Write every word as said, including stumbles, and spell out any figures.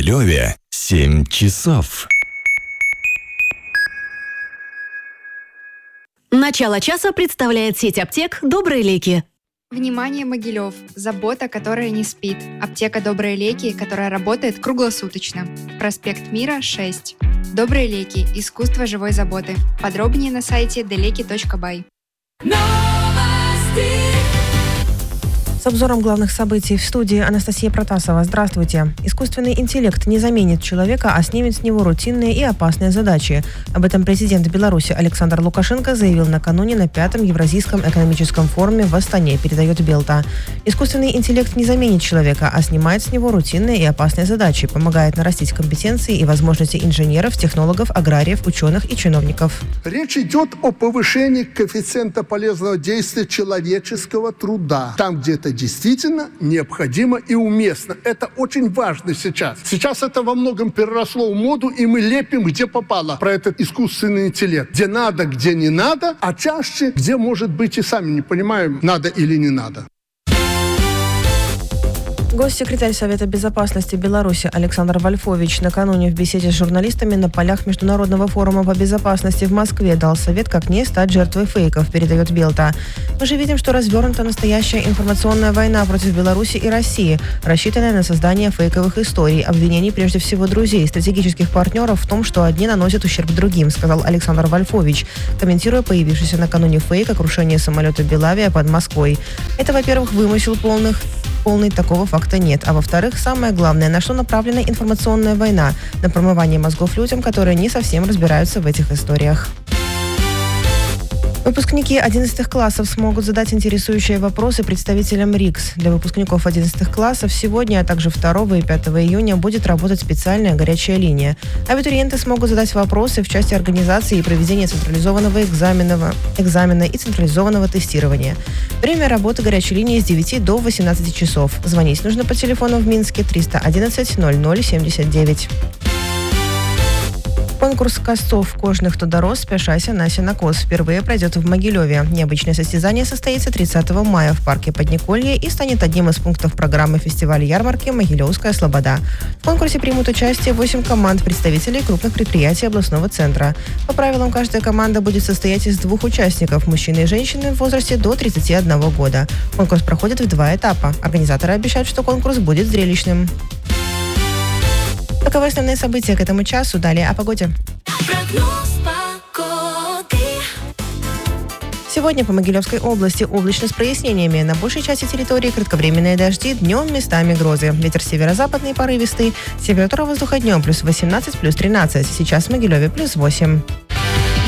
Могилеве семь часов. Начало часа представляет сеть аптек «Добрые леки». Внимание, Могилев! Забота, которая не спит. Аптека «Добрые леки», которая работает круглосуточно. Проспект Мира, шесть. «Добрые леки. Искусство живой заботы». Подробнее на сайте делеки точка бай. С обзором главных событий в студии Анастасия Протасова. Здравствуйте. Искусственный интеллект не заменит человека, а снимет с него рутинные и опасные задачи. Об этом президент Беларуси Александр Лукашенко заявил накануне на пятом Евразийском экономическом форуме в Астане, передает Белта. Искусственный интеллект не заменит человека, а снимает с него рутинные и опасные задачи, помогает нарастить компетенции и возможности инженеров, технологов, аграриев, ученых и чиновников. Речь идет о повышении коэффициента полезного действия человеческого труда. Там, где это действительно необходимо и уместно. Это очень важно сейчас. Сейчас это во многом переросло в моду, и мы лепим, где попало, про этот искусственный интеллект. Где надо, где не надо, а чаще, где, может быть, и сами не понимаем, надо или не надо. Госсекретарь Совета безопасности Беларуси Александр Вольфович накануне в беседе с журналистами на полях Международного форума по безопасности в Москве дал совет, как не стать жертвой фейков, передает Белта. Мы же видим, что развернута настоящая информационная война против Беларуси и России, рассчитанная на создание фейковых историй, обвинений прежде всего друзей, стратегических партнеров в том, что одни наносят ущерб другим, сказал Александр Вольфович, комментируя появившийся накануне фейк о крушении самолета Белавия под Москвой. Это, во-первых, вымысел полных полный, такого факта нет. А во-вторых, самое главное, на что направлена информационная война? На промывание мозгов людям, которые не совсем разбираются в этих историях. Выпускники одиннадцатых классов смогут задать интересующие вопросы представителям РИКС. Для выпускников одиннадцатых классов сегодня, а также второго и пятого июня будет работать специальная горячая линия. Абитуриенты смогут задать вопросы в части организации и проведения централизованного экзамена, экзамена и централизованного тестирования. Время работы горячей линии с девяти до восемнадцати часов. Звонить нужно по телефону в Минске триста одиннадцать ноль ноль семьдесят девять. Конкурс косцов кожных «Кто дорос, спяшайся на сенокос» впервые пройдет в Могилеве. Необычное состязание состоится тридцатого мая в парке Подниколье и станет одним из пунктов программы фестиваля-ярмарки «Могилевская слобода». В конкурсе примут участие восемь команд представителей крупных предприятий областного центра. По правилам, каждая команда будет состоять из двух участников – мужчины и женщины в возрасте до тридцати одного года. Конкурс проходит в два этапа. Организаторы обещают, что конкурс будет зрелищным. Таковы основные события к этому часу. Далее о погоде. Прогноз погоды. Сегодня по Могилевской области облачно с прояснениями. На большей части территории кратковременные дожди, днем местами грозы. Ветер северо-западный порывистый. Температура воздуха днем плюс восемнадцать, плюс тринадцать. Сейчас в Могилеве плюс восемь.